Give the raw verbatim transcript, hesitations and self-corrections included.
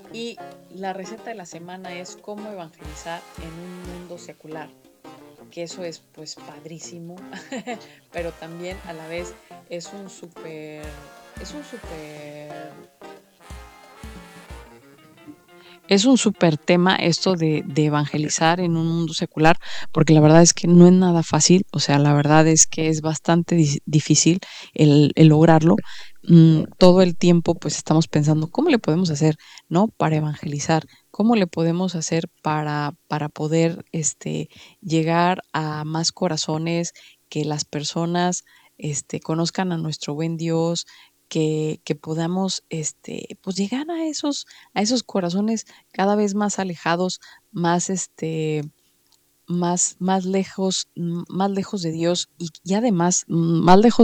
Y la receta de la semana es cómo evangelizar en un mundo secular, que eso es pues padrísimo, pero también a la vez es un súper, es un súper Es un súper tema esto de, de evangelizar en un mundo secular, porque la verdad es que no es nada fácil, o sea, la verdad es que es bastante di- difícil el, el lograrlo. Mm, todo el tiempo pues estamos pensando, ¿cómo le podemos hacer, no? Para evangelizar, ¿cómo le podemos hacer para, para poder este, llegar a más corazones, que las personas este, conozcan a nuestro buen Dios, que, que podamos este, pues llegar a esos, a esos corazones cada vez más alejados, más este, más, más lejos, mm, más lejos de Dios y, y además mm, más lejos